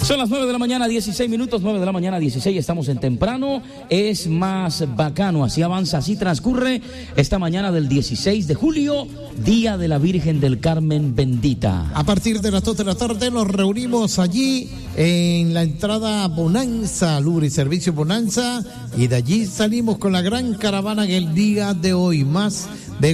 Son las 9 de la mañana, 16 minutos, 9 de la mañana, 16, estamos en temprano, es más bacano, así avanza, así transcurre esta mañana del 16 de julio, Día de la Virgen del Carmen Bendita. A partir de las 2 de la tarde nos reunimos allí en la entrada Bonanza, Lubriservicio Bonanza, y de allí salimos con la gran caravana en el día de hoy. Más de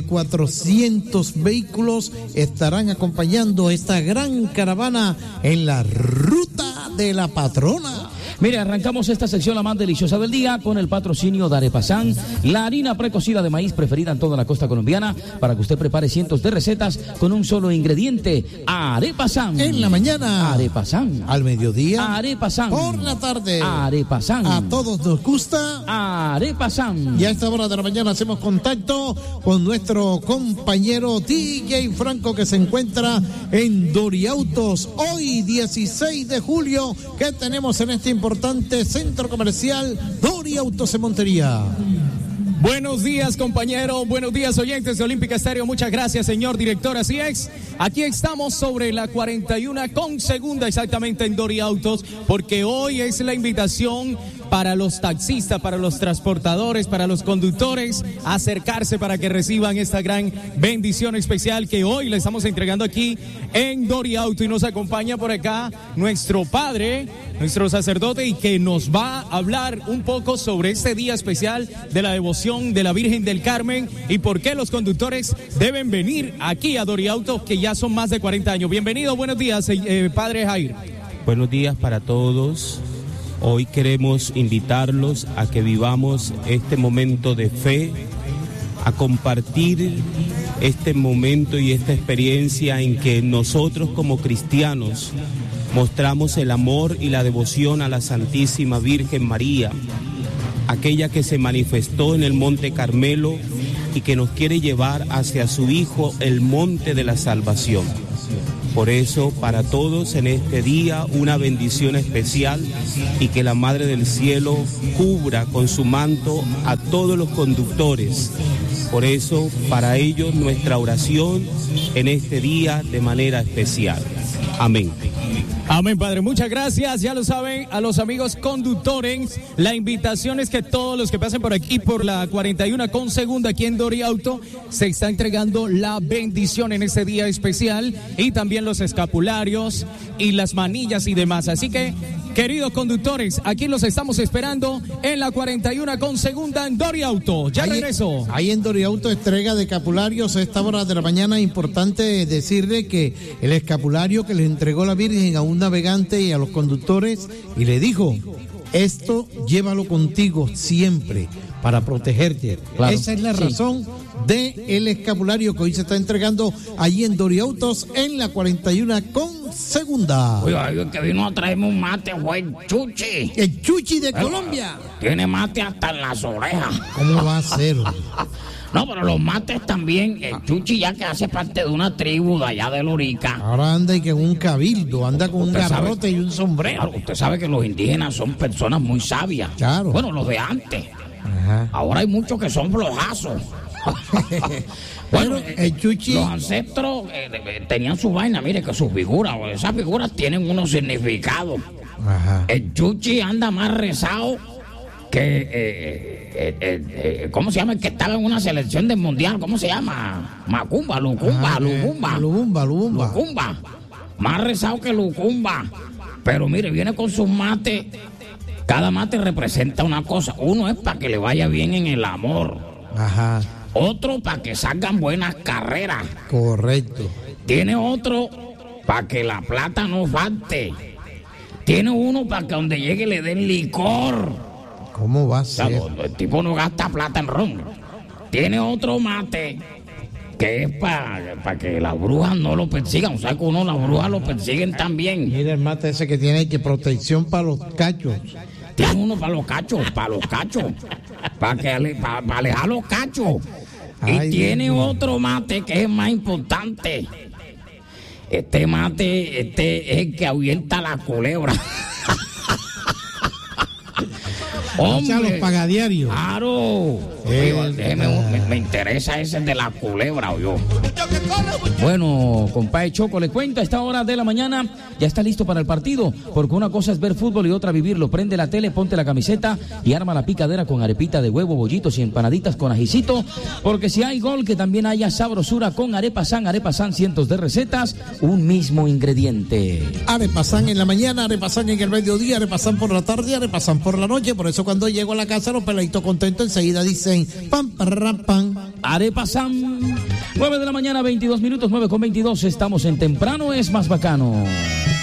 400 vehículos estarán acompañando esta gran caravana en la ruta de la patrona. Mire, arrancamos esta sección la más deliciosa del día con el patrocinio de Arepasán, la harina precocida de maíz preferida en toda la costa colombiana, para que usted prepare cientos de recetas con un solo ingrediente. Arepasán. En la mañana. Arepasán. Al mediodía. Arepasán. Por la tarde. Arepasán. A todos nos gusta. Arepasán. Y a esta hora de la mañana hacemos contacto con nuestro compañero DJ Franco, que se encuentra en Doriautos. Hoy, 16 de julio, ¿qué tenemos en este importante centro comercial Doriautos en Montería? Buenos días, compañero. Buenos días, oyentes de Olímpica Estéreo. Muchas gracias, señor director. Así es. Aquí estamos sobre la 41 con segunda, exactamente en Doriautos, porque hoy es la invitación para los taxistas, para los transportadores, para los conductores, a acercarse para que reciban esta gran bendición especial que hoy le estamos entregando aquí en Doriautos. Y nos acompaña por acá nuestro padre, nuestro sacerdote, y que nos va a hablar un poco sobre este día especial de la devoción de la Virgen del Carmen y por qué los conductores deben venir aquí a Doriautos, que ya son más de 40 años. Bienvenido, buenos días, padre Jair. Buenos días para todos. Hoy queremos invitarlos a que vivamos este momento de fe, a compartir este momento y esta experiencia en que nosotros como cristianos mostramos el amor y la devoción a la Santísima Virgen María, aquella que se manifestó en el Monte Carmelo y que nos quiere llevar hacia su Hijo, el Monte de la Salvación. Por eso, para todos en este día, una bendición especial, y que la Madre del Cielo cubra con su manto a todos los conductores. Por eso, para ellos, nuestra oración en este día de manera especial. Amén. Amén, padre. Muchas gracias. Ya lo saben, a los amigos conductores, la invitación es que todos los que pasen por aquí, por la 41 con segunda, aquí en Doriautos, se está entregando la bendición en este día especial, y también los escapularios y las manillas y demás. Así que, queridos conductores, aquí los estamos esperando en la 41 con segunda en Doriautos. Ya regreso. Ahí en Doriautos, entrega de escapularios a esta hora de la mañana. Importante decirle que el escapulario que le entregó la Virgen a un navegante y a los conductores, y le dijo: esto llévalo contigo siempre para protegerte. Claro. Esa es la razón del escapulario que hoy se está entregando allí en Doriautos en la 41 con segunda. Oiga, el que vino a traerme un mate fue el Chuchi. El Chuchi de Colombia. Tiene mate hasta en las orejas. ¿Cómo va a ser? No, pero los mates también. El Chuchi, ya que hace parte de una tribu de allá de Lorica. Ahora anda y que en un cabildo, anda con un garrote y un sombrero. Claro, usted sabe que los indígenas son personas muy sabias. Claro. Bueno, los de antes. Ajá. Ahora hay muchos que son flojazos. Bueno, el Chuchi, los ancestros tenían su vaina, mire, que sus figuras, esas figuras tienen unos significados. Ajá. El Chuchi anda más rezado que ¿cómo se llama el que estaba en una selección del mundial? ¿Cómo se llama? Macumba, Lucumba. Más rezado que Lucumba. Pero mire, viene con sus mates. Cada mate representa una cosa. Uno es para que le vaya bien en el amor. Ajá. Otro para que salgan buenas carreras. Correcto. Tiene otro para que la plata no falte. Tiene uno para que donde llegue le den licor. ¿Cómo va a ser? O sea, el tipo no gasta plata en ron. Tiene otro mate que es para que las brujas no lo persigan. O sea, que las brujas lo persiguen también. Mira el mate ese que tiene, que protección para los cachos. Tiene uno para los cachos. Para alejar los cachos. Ay, y tiene Dios. otro mate que es más importante. Este mate, es el que ahuyenta la culebra. O sea, los pagadiarios. Claro. Me interesa ese de la culebra, o yo. Bueno, compadre Choco, le cuento, a esta hora de la mañana ya está listo para el partido, porque una cosa es ver fútbol y otra vivirlo. Prende la tele, ponte la camiseta y arma la picadera con arepita de huevo, bollitos y empanaditas con ajicito, porque si hay gol, que también haya sabrosura con Arepa San, cientos de recetas, un mismo ingrediente. Arepa San en la mañana, Arepa San en el mediodía, Arepa San por la tarde, Arepa San por la noche. Por eso cuando llego a la casa, los peladitos contentos enseguida dicen pam, parram, pam. Arepa San. 9 de la mañana, 22 minutos, 9:22. Estamos en Temprano es más bacano.